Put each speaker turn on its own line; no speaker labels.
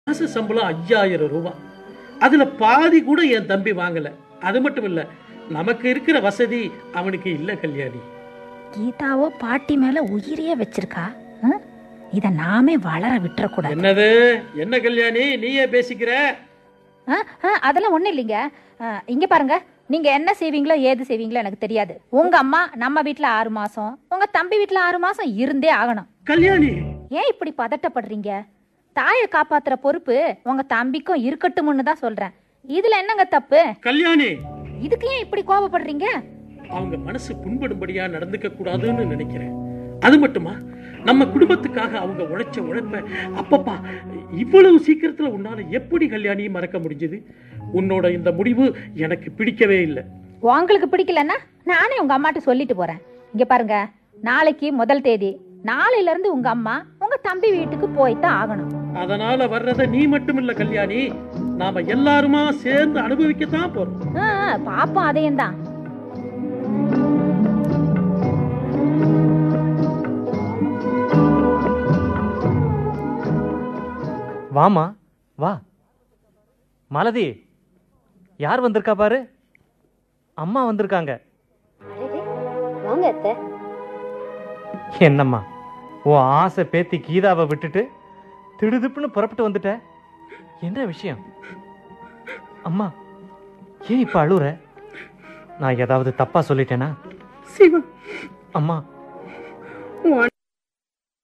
மாச சம்பளம் 5000 ரூபாய். அதுல பாதி கூட என் தம்பி வாங்கல. அது மட்டும் இல்ல, நமக்கு இருக்கிற வசதி அவனுக்கு இல்ல கல்யாணி.
கீதாவோ பாட்டி மேல உயிரியே வச்சிருக்கா. இத நாமே வளர விட்டுறக்கூடாது.
என்னது? என்ன கல்யாணி நீயே பேசிக்கிற?
அதெல்லாம் ஒண்ணு இல்லைங்க. இங்க பாருங்க, நீங்க என்ன செய்வீங்களோ ஏது செய்வீங்களோ எனக்கு தெரியாது. உங்க அம்மா நம்ம வீட்டுல 6 மாசம், உங்க தம்பி வீட்டுல 6 மாசம் இருந்தே ஆகணும்.
கல்யாணி
ஏன் இப்படி பதட்டப்படுறீங்க? தாயை காப்பாத்துற பொறுப்பு உங்க தம்பிக்கும் இருக்கட்டும்னு தான் சொல்றேன். இதுல என்னங்க தப்பு?
கல்யாணி,
இதுக்கு ஏன் இப்படி கோபப்படுறீங்க?
அவங்க மனசு புண்படும்படியா நடந்துக்க கூடாதுன்னு நினைக்கிறேன். அது மட்டுமா, நம்ம குடும்பத்துக்காக அவங்க உழைச்ச உழைப்ப அப்பப்பா இவ்வளவு சீக்கிரத்துல உன்னால எப்படி கல்யாணி மறக்க முடிஞ்சது? உன்னோட இந்த முடிவு எனக்கு பிடிக்கவே இல்லை.
உங்களுக்கு பிடிக்கலன்னா நானே உங்க அம்மாட்ட சொல்லிட்டு போறேன். இங்க பாருங்க, நாளைக்கு முதல் தேதி. நாளையில இருந்து உங்க அம்மா உங்க தம்பி வீட்டுக்கு போய்தான் ஆகணும்.
அதனால வர்றத நீ மட்டும் இல்ல கல்யாணி, நாம எல்லாருமா சேர்ந்து அனுபவிக்கத்தான் போறோம்.
பாப்போம், அதையும் தான்.
வாமா வா. மாலதி, யார் வந்திருக்கா பாரு. அம்மா வந்திருக்காங்க. என்னம்மா, ஓ ஆசை பேத்தி கீதாவை விட்டுட்டு திடுதிப்புன்னு புறப்பட்டு வந்துட்ட? என்ன விஷயம்? அம்மா, ஏன் இப்ப அழுற? நான் ஏதாவது தப்பா சொல்லிட்டேனா?
சிவா,
அம்மா,